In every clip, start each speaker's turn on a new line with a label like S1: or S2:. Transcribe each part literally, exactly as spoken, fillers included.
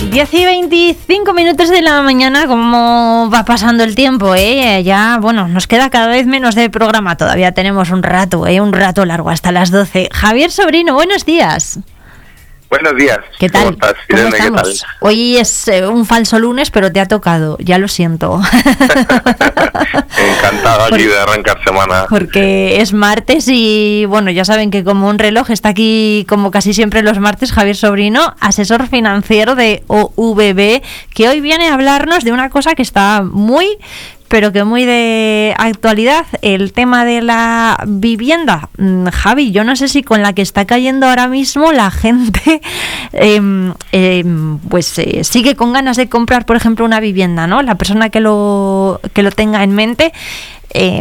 S1: diez y veinticinco minutos de la mañana, ¿cómo va pasando el tiempo? Eh? Ya, bueno, nos queda cada vez menos de programa, todavía tenemos un rato, eh, un rato largo, hasta las doce. Javier Sobrino, buenos días.
S2: Buenos días.
S1: ¿Qué tal?
S2: ¿Cómo estás,
S1: ¿Cómo
S2: Irene?
S1: estamos?
S2: ¿Qué tal?
S1: Hoy es eh, un falso lunes, pero te ha tocado, ya lo siento.
S2: Encantado aquí de arrancar semana.
S1: Porque es martes y, bueno, ya saben que como un reloj está aquí, como casi siempre los martes, Javier Sobrino, asesor financiero de O V B, que hoy viene a hablarnos de una cosa que está muy... pero que muy de actualidad, el tema de la vivienda. Javi, yo no sé si con la que está cayendo ahora mismo la gente eh, eh, pues eh, sigue con ganas de comprar, por ejemplo, una vivienda, ¿no? La persona que lo que lo tenga en mente eh,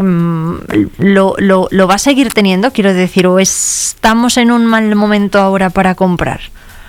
S1: lo, lo, lo va a seguir teniendo, quiero decir, o estamos en un mal momento ahora para comprar.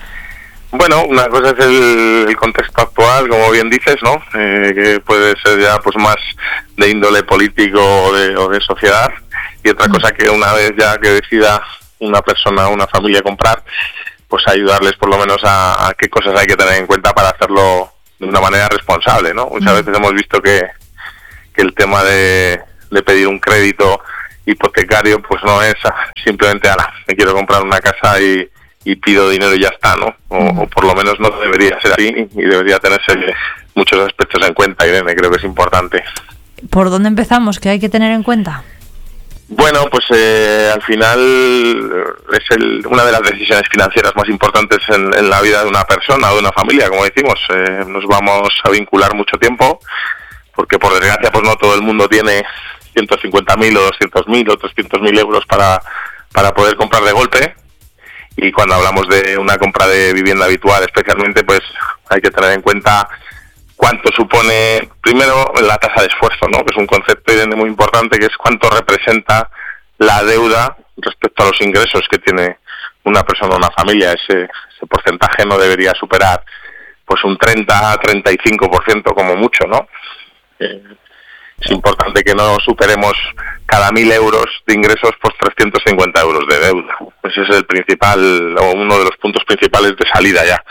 S2: Bueno, una cosa es el, el contexto actual, como bien dices, ¿no? Eh, que puede ser ya pues más de índole político o de, o de sociedad, y otra cosa que una vez ya que decida una persona o una familia comprar, pues ayudarles por lo menos a, a qué cosas hay que tener en cuenta para hacerlo de una manera responsable, ¿no? Muchas veces hemos visto que, que el tema de, de pedir un crédito hipotecario pues no es simplemente, ala, me quiero comprar una casa y y pido dinero y ya está, ¿no? O, uh-huh. o por lo menos no debería ser así y debería tenerse muchos aspectos en cuenta, Irene, creo que es importante.
S1: ¿Por dónde empezamos? ¿Qué hay que tener en cuenta?
S2: Bueno, pues eh, al final es el, una de las decisiones financieras más importantes en, en la vida de una persona o de una familia, como decimos. Eh, nos vamos a vincular mucho tiempo, porque por desgracia pues no todo el mundo tiene ciento cincuenta mil o doscientos mil o trescientos mil euros para, para poder comprar de golpe. Y cuando hablamos de una compra de vivienda habitual, especialmente, pues hay que tener en cuenta cuánto supone, primero, la tasa de esfuerzo, ¿no? Que es un concepto muy importante, que es cuánto representa la deuda respecto a los ingresos que tiene una persona o una familia. Ese, ese porcentaje no debería superar pues un treinta a treinta y cinco por ciento como mucho, ¿no? Eh, es importante que no superemos cada mil euros de ingresos, pues trescientos cincuenta euros de deuda. Ese es el principal, o uno de los puntos principales de salida ya.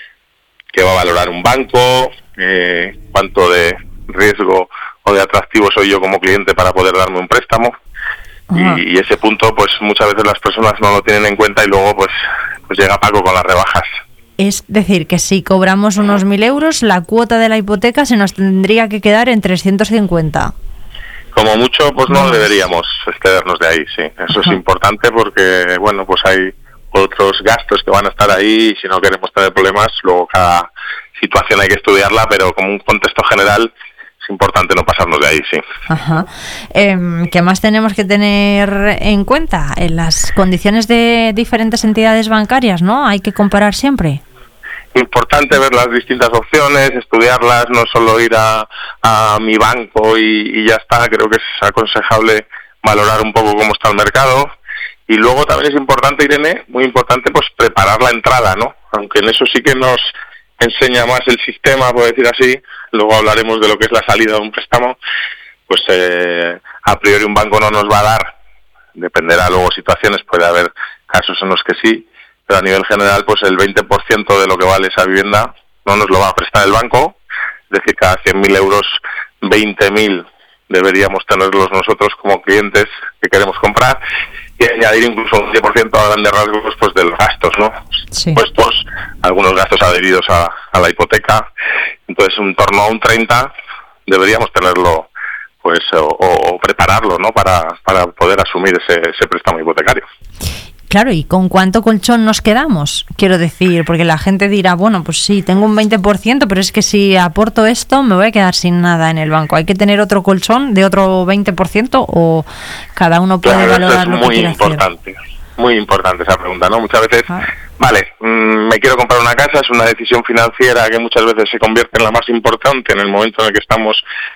S2: Que va a valorar un banco, eh, cuánto de riesgo o de atractivo soy yo como cliente para poder darme un préstamo. Y, y ese punto, pues muchas veces las personas no lo tienen en cuenta y luego pues, pues llega Paco con las rebajas.
S1: Es decir, que si cobramos unos mil euros, la cuota de la hipoteca se nos tendría que quedar en trescientos cincuenta.
S2: Como mucho, pues no deberíamos excedernos de ahí, sí. Eso es importante porque, bueno, pues hay otros gastos que van a estar ahí y si no queremos tener problemas, luego cada situación hay que estudiarla, pero como un contexto general es importante no pasarnos de ahí, sí.
S1: Ajá. Eh, ¿Qué más tenemos que tener en cuenta? En las condiciones de diferentes entidades bancarias, ¿no? Hay que comparar siempre.
S2: Importante ver las distintas opciones, estudiarlas, no solo ir a, a mi banco y, y ya está. Creo que es aconsejable valorar un poco cómo está el mercado. Y luego también es importante, Irene, muy importante, pues preparar la entrada, ¿no? Aunque en eso sí que nos enseña más el sistema, por decir así. Luego hablaremos de lo que es la salida de un préstamo. Pues eh, a priori un banco no nos va a dar, dependerá luego situaciones, puede haber casos en los que sí, pero a nivel general pues el veinte por ciento de lo que vale esa vivienda no nos lo va a prestar el banco, es decir, cada cien mil euros, veinte mil deberíamos tenerlos nosotros como clientes que queremos comprar, y añadir incluso un diez por ciento a grandes rasgos pues de los gastos, ¿no?
S1: Sí.
S2: Impuestos, algunos gastos adheridos a, a la hipoteca, entonces en torno a un treinta deberíamos tenerlo pues o, o prepararlo, ¿no? Para, para poder asumir ese, ese préstamo hipotecario.
S1: Claro, ¿y con cuánto colchón nos quedamos? Quiero decir, porque la gente dirá, bueno, pues sí, tengo un veinte por ciento, pero es que si aporto esto me voy a quedar sin nada en el banco. ¿Hay que tener otro colchón de otro veinte por ciento o cada uno puede
S2: claro,
S1: valorar
S2: eso
S1: lo
S2: es
S1: que
S2: muy
S1: quiere
S2: importante, hacer? Muy importante esa pregunta, ¿no? Muchas veces,
S1: ah.
S2: vale, mmm, me quiero comprar una casa, es una decisión financiera que muchas veces se convierte en la más importante en el momento en el que estamos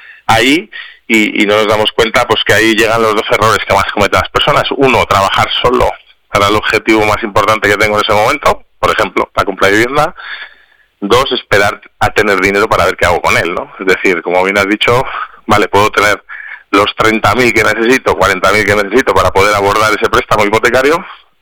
S2: ahí y, y no nos damos cuenta pues que ahí llegan los dos errores que más cometen las personas. Uno, trabajar solo para el objetivo más importante que tengo en ese momento, por ejemplo, la compra de vivienda. Dos, esperar a tener dinero para ver qué hago con él, ¿no? Es decir, como bien has dicho, vale, puedo tener los treinta mil que necesito, cuarenta mil que necesito para poder abordar ese préstamo hipotecario,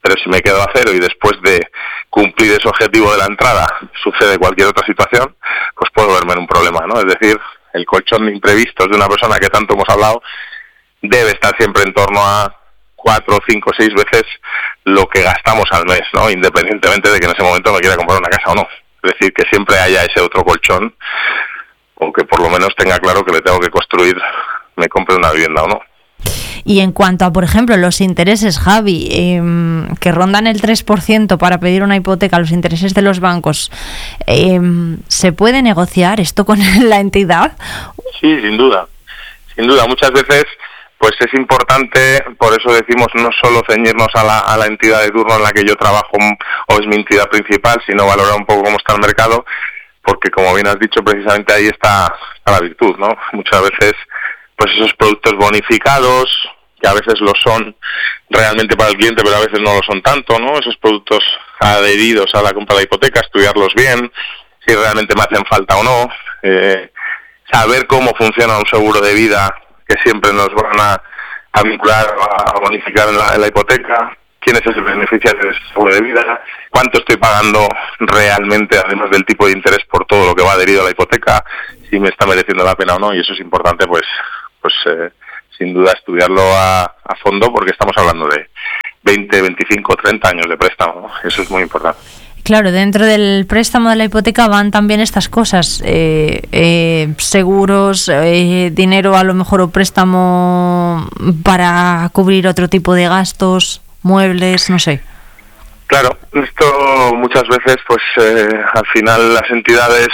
S2: pero si me quedo a cero y después de cumplir ese objetivo de la entrada sucede cualquier otra situación, pues puedo verme en un problema, ¿no? Es decir, el colchón de imprevistos de una persona que tanto hemos hablado debe estar siempre en torno a cuatro, cinco, seis veces lo que gastamos al mes, ¿no? Independientemente de que en ese momento me quiera comprar una casa o no. Es decir, que siempre haya ese otro colchón, o que por lo menos tenga claro que le tengo que construir, me compre una vivienda o no.
S1: Y en cuanto a, por ejemplo, los intereses, Javi, eh, que rondan el tres por ciento para pedir una hipoteca, los intereses de los bancos, eh, ¿se puede negociar esto con la entidad?
S2: Sí, sin duda. Sin duda, muchas veces pues es importante, por eso decimos no solo ceñirnos a la, a la entidad de turno en la que yo trabajo o es mi entidad principal, sino valorar un poco cómo está el mercado, porque como bien has dicho, precisamente ahí está, está la virtud, ¿no? Muchas veces pues esos productos bonificados, que a veces lo son realmente para el cliente, pero a veces no lo son tanto, ¿no? Esos productos adheridos a la compra de la hipoteca, estudiarlos bien, si realmente me hacen falta o no, eh, saber cómo funciona un seguro de vida, que siempre nos van a, a vincular, a bonificar en la, en la hipoteca, quién es el beneficiario de ese seguro de vida, cuánto estoy pagando realmente, además del tipo de interés por todo lo que va adherido a la hipoteca, si me está mereciendo la pena o no, y eso es importante, pues, pues eh, sin duda estudiarlo a, a fondo, porque estamos hablando de veinte, veinticinco, treinta años de préstamo, ¿no? Eso es muy importante.
S1: Claro, dentro del préstamo de la hipoteca van también estas cosas, eh, eh, seguros, eh, dinero a lo mejor o préstamo para cubrir otro tipo de gastos, muebles, no sé.
S2: Claro, esto muchas veces, pues eh, al final las entidades,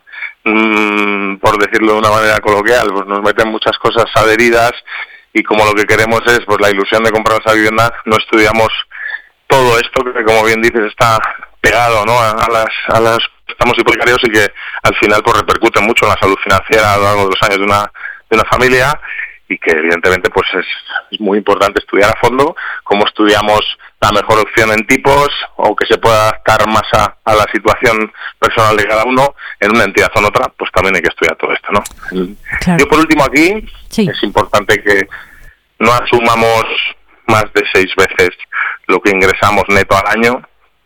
S2: mmm, por decirlo de una manera coloquial, pues nos meten muchas cosas adheridas y como lo que queremos es pues la ilusión de comprar esa vivienda, no estudiamos todo esto que, como bien dices, está pegado, ¿no?, a, a las a los préstamos hipotecarios y que al final pues repercute mucho en la salud financiera a lo largo de los años de una de una familia, y que evidentemente pues es, es muy importante estudiar a fondo cómo estudiamos la mejor opción en tipos, o que se pueda adaptar más a, a la situación personal de cada uno en una entidad o en otra, pues también hay que estudiar todo esto, ¿no? Claro. Yo por último aquí, sí, es importante que no asumamos más de seis veces lo que ingresamos neto al año.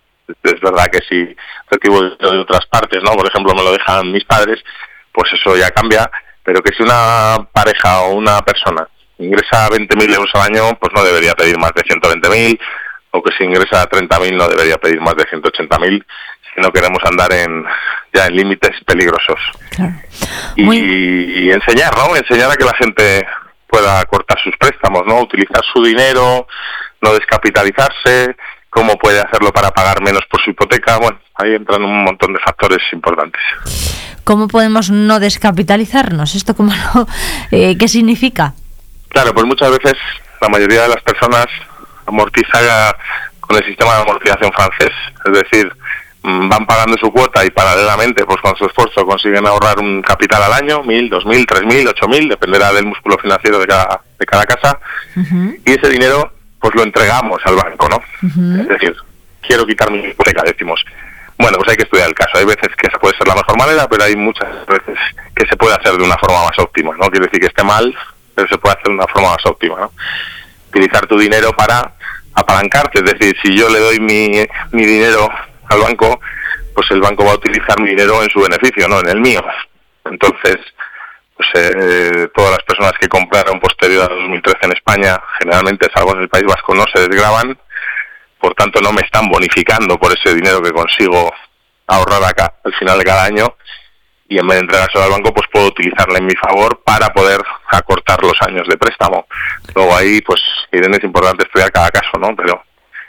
S2: Es verdad que si recibo de otras partes, ¿no?, por ejemplo me lo dejan mis padres, pues eso ya cambia, pero que si una pareja o una persona ingresa veinte mil euros al año, pues no debería pedir más de ciento veinte mil, o que si ingresa treinta mil no debería pedir más de ciento ochenta mil, si no queremos andar en ya en límites peligrosos. Claro. Y, Muy... y enseñar, ¿no? Enseñar a que la gente pueda cortar sus préstamos, ¿no? Utilizar su dinero, no descapitalizarse, cómo puede hacerlo para pagar menos por su hipoteca. Bueno, ahí entran un montón de factores importantes.
S1: ¿Cómo podemos no descapitalizarnos? ¿Esto cómo lo, eh, qué significa?
S2: Claro, pues muchas veces la mayoría de las personas amortiza con el sistema de amortización francés, es decir, van pagando su cuota y paralelamente pues con su esfuerzo consiguen ahorrar un capital al año, mil, dos mil, tres mil, ocho mil, dependerá del músculo financiero de cada, de cada casa, uh-huh. Y ese dinero pues lo entregamos al banco, ¿no? Uh-huh. Es decir, quiero quitar mi hipoteca, decimos, bueno, pues hay que estudiar el caso. Hay veces que esa puede ser la mejor manera, pero hay muchas veces que se puede hacer de una forma más óptima. No quiere decir que esté mal, pero se puede hacer de una forma más óptima, ¿no? Utilizar tu dinero para apalancarte, es decir, si yo le doy mi, mi dinero al banco, pues el banco va a utilizar mi dinero en su beneficio, no en el mío. Entonces, pues eh, todas las personas que compraron posterior a dos mil trece en España, generalmente, salvo en el País Vasco, no se desgravan, por tanto no me están bonificando por ese dinero que consigo ahorrar acá al final de cada año, y en vez de entregárselo al banco, pues puedo utilizarla en mi favor para poder acortar los años de préstamo. Luego ahí, pues, Irene, es importante estudiar cada caso, ¿no? Pero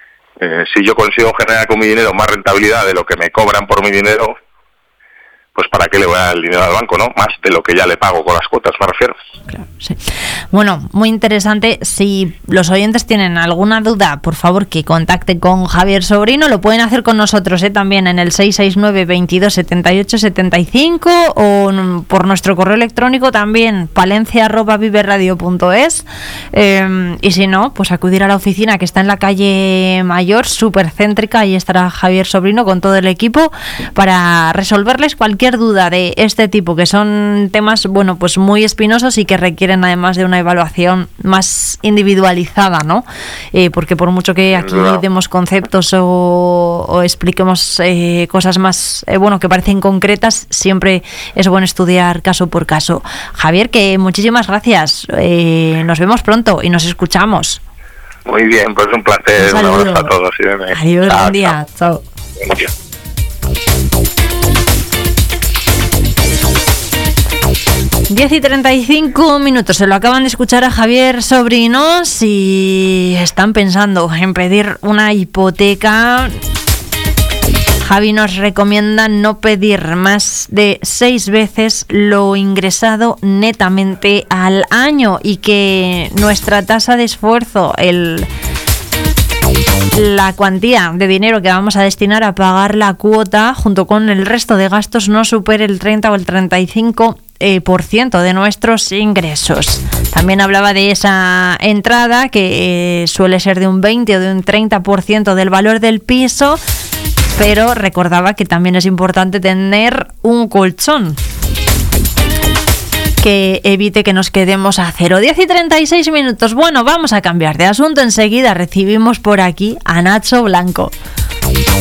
S2: eh, si yo consigo generar con mi dinero más rentabilidad de lo que me cobran por mi dinero, pues ¿para qué le voy a dar el dinero al banco, no? Más de lo que ya le pago con las cuotas, me refiero.
S1: Claro, sí. Bueno, muy interesante. Si los oyentes tienen alguna duda, por favor que contacten con Javier Sobrino. Lo pueden hacer con nosotros, ¿eh? También en el seis seis nueve, veintidós, setenta y ocho, setenta y cinco, o por nuestro correo electrónico también, palencia arroba viveradio punto es. Eh, y si no, pues acudir a la oficina que está en la calle Mayor, súper céntrica. Ahí estará Javier Sobrino con todo el equipo para resolverles cualquier cualquier duda de este tipo, que son temas, bueno, pues muy espinosos y que requieren además de una evaluación más individualizada, ¿no? Eh, porque por mucho que aquí no. demos conceptos o, o expliquemos eh, cosas más, eh, bueno, que parecen concretas, siempre es bueno estudiar caso por caso. Javier, que muchísimas gracias. Eh, nos vemos pronto y nos escuchamos.
S2: Muy bien, pues un placer. Un, un abrazo a todos. Irene.
S1: Adiós, chao, buen día. Chao.
S2: Buen día.
S1: diez y treinta y cinco minutos, se lo acaban de escuchar a Javier Sobrinos y están pensando en pedir una hipoteca. Javi nos recomienda no pedir más de seis veces lo ingresado netamente al año y que nuestra tasa de esfuerzo, el, la cuantía de dinero que vamos a destinar a pagar la cuota junto con el resto de gastos no supere el treinta o el treinta y cinco eh, por ciento de nuestros ingresos. También hablaba de esa entrada que eh, suele ser de un veinte o de un treinta por ciento del valor del piso, pero recordaba que también es importante tener un colchón que evite que nos quedemos a cero. diez y treinta y seis minutos. Bueno, vamos a cambiar de asunto. Enseguida recibimos por aquí a Nacho Blanco.